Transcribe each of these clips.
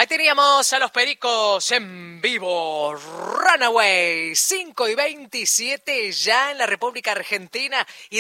Ahí teníamos a los Pericos en vivo, Runaway, 5:27 ya en la República Argentina. Y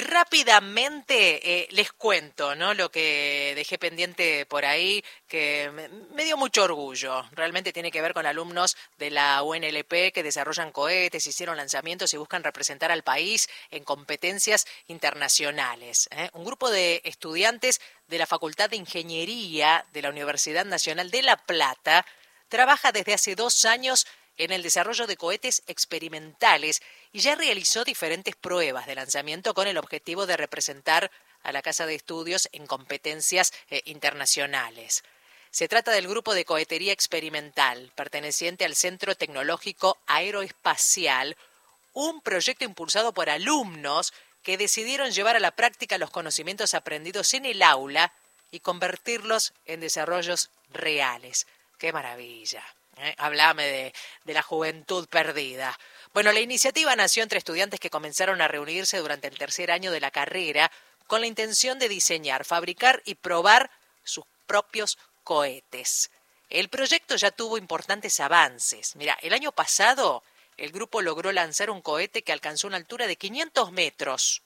rápidamente les cuento, ¿no? Lo que dejé pendiente por ahí, que me dio mucho orgullo. Realmente tiene que ver con alumnos de la UNLP que desarrollan cohetes, hicieron lanzamientos y buscan representar al país en competencias internacionales. Un grupo de estudiantes de la Facultad de Ingeniería de la Universidad Nacional de La Plata trabaja desde hace 2 años en el desarrollo de cohetes experimentales y ya realizó diferentes pruebas de lanzamiento con el objetivo de representar a la Casa de Estudios en competencias internacionales. Se trata del grupo de cohetería experimental, perteneciente al Centro Tecnológico Aeroespacial, un proyecto impulsado por alumnos que decidieron llevar a la práctica los conocimientos aprendidos en el aula y convertirlos en desarrollos reales. ¡Qué maravilla! Háblame de la juventud perdida. Bueno, la iniciativa nació entre estudiantes que comenzaron a reunirse durante el tercer año de la carrera con la intención de diseñar, fabricar y probar sus propios cohetes. El proyecto ya tuvo importantes avances. Mira, el año pasado el grupo logró lanzar un cohete que alcanzó una altura de 500 metros.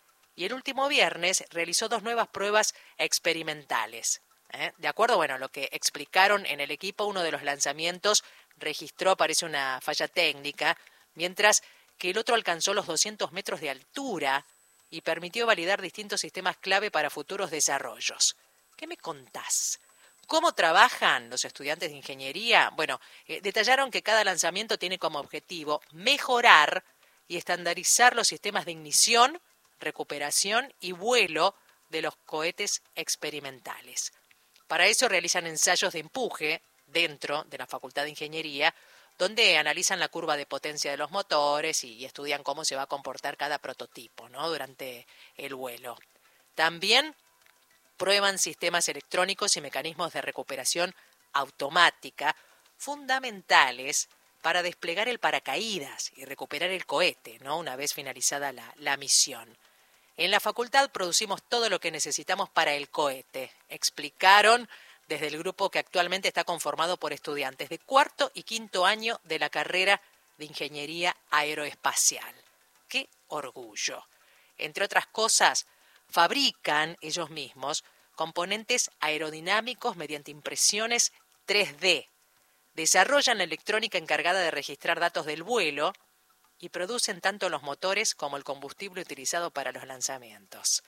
Y el último viernes realizó 2 nuevas pruebas experimentales. De acuerdo, a lo que explicaron en el equipo, uno de los lanzamientos registró, parece una falla técnica, mientras que el otro alcanzó los 200 metros de altura y permitió validar distintos sistemas clave para futuros desarrollos. ¿Qué me contás? ¿Cómo trabajan los estudiantes de ingeniería? Bueno, detallaron que cada lanzamiento tiene como objetivo mejorar y estandarizar los sistemas de ignición, recuperación y vuelo de los cohetes experimentales. Para eso realizan ensayos de empuje dentro de la Facultad de Ingeniería, donde analizan la curva de potencia de los motores y estudian cómo se va a comportar cada prototipo, ¿no? Durante el vuelo. También prueban sistemas electrónicos y mecanismos de recuperación automática fundamentales para desplegar el paracaídas y recuperar el cohete, ¿no? Una vez finalizada la misión. En la facultad producimos todo lo que necesitamos para el cohete, explicaron desde el grupo que actualmente está conformado por estudiantes de 4º y 5º año de la carrera de Ingeniería Aeroespacial. ¡Qué orgullo! Entre otras cosas, fabrican ellos mismos componentes aerodinámicos mediante impresiones 3D, desarrollan la electrónica encargada de registrar datos del vuelo y producen tanto los motores como el combustible utilizado para los lanzamientos.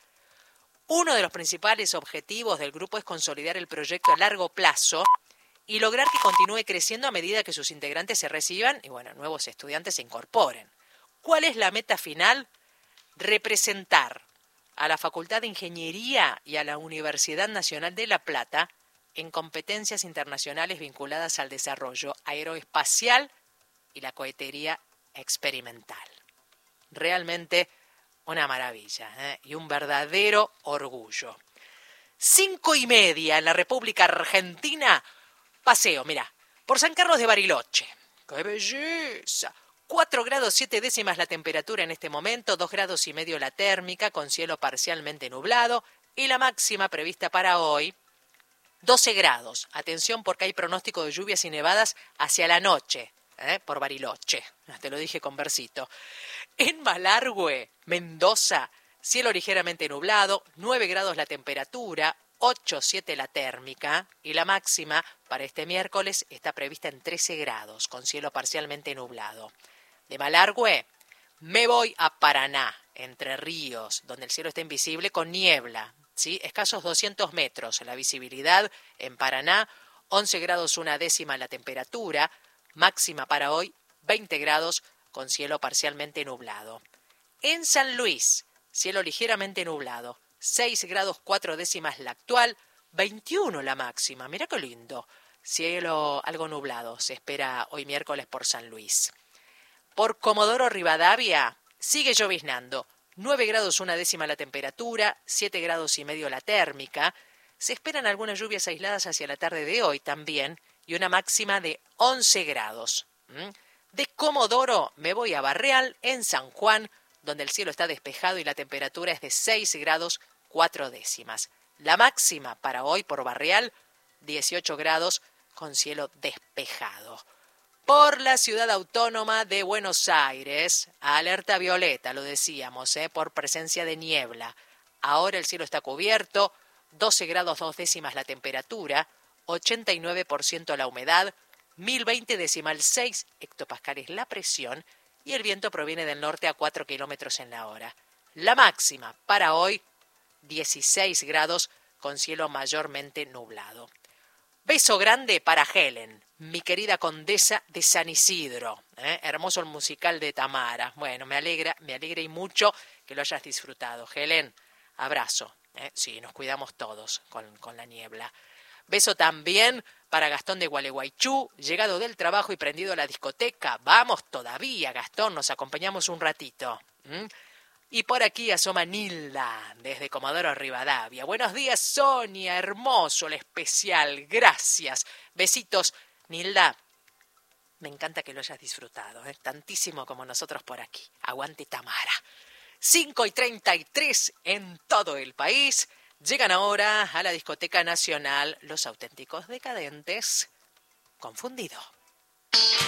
Uno de los principales objetivos del grupo es consolidar el proyecto a largo plazo y lograr que continúe creciendo a medida que sus integrantes se reciban y, nuevos estudiantes se incorporen. ¿Cuál es la meta final? Representar a la Facultad de Ingeniería y a la Universidad Nacional de La Plata en competencias internacionales vinculadas al desarrollo aeroespacial y la cohetería experimental. Realmente una maravilla, y un verdadero orgullo. 5:30 en la República Argentina. Paseo, mirá, por San Carlos de Bariloche. ¡Qué belleza! 4 grados 7 décimas la temperatura en este momento, 2 grados y medio la térmica, con cielo parcialmente nublado, y la máxima prevista para hoy, 12 grados. Atención porque hay pronóstico de lluvias y nevadas hacia la noche, por Bariloche. Te lo dije con versito. En Malargüe, Mendoza, cielo ligeramente nublado, 9 grados la temperatura, 8,7 la térmica y la máxima para este miércoles está prevista en 13 grados, con cielo parcialmente nublado. De Malargüe me voy a Paraná, Entre Ríos, donde el cielo está invisible con niebla, ¿sí? Escasos 200 metros la visibilidad en Paraná, 11 grados 1 décima la temperatura, máxima para hoy 20 grados con cielo parcialmente nublado. En San Luis, cielo ligeramente nublado, 6 grados 4 décimas la actual, 21 la máxima, mira qué lindo. Cielo algo nublado se espera hoy miércoles por San Luis. Por Comodoro Rivadavia sigue lloviznando, 9 grados 1 décima la temperatura, 7 grados y medio la térmica. Se esperan algunas lluvias aisladas hacia la tarde de hoy también y una máxima de 11 grados. De Comodoro me voy a Barreal, en San Juan, donde el cielo está despejado y la temperatura es de 6 grados 4 décimas. La máxima para hoy por Barreal, 18 grados con cielo despejado. Por la ciudad autónoma de Buenos Aires, alerta violeta, lo decíamos, por presencia de niebla. Ahora el cielo está cubierto, 12 grados 2 décimas la temperatura, 89% la humedad, 1020,6 hectopascales la presión y el viento proviene del norte a 4 kilómetros en la hora. La máxima para hoy, 16 grados con cielo mayormente nublado. Beso grande para Helen, mi querida condesa de San Isidro. Hermoso el musical de Tamara. Bueno, me alegra y mucho que lo hayas disfrutado. Helen, abrazo. Sí, nos cuidamos todos con la niebla. Beso también para Gastón de Gualeguaychú, llegado del trabajo y prendido a la discoteca. Vamos todavía, Gastón, nos acompañamos un ratito. Y por aquí asoma Nilda, desde Comodoro Rivadavia. Buenos días, Sonia, hermoso el especial, gracias. Besitos, Nilda. Me encanta que lo hayas disfrutado, tantísimo como nosotros por aquí. Aguante Tamara. 5:33 en todo el país. Llegan ahora a la Discoteca Nacional Los Auténticos Decadentes. Confundido.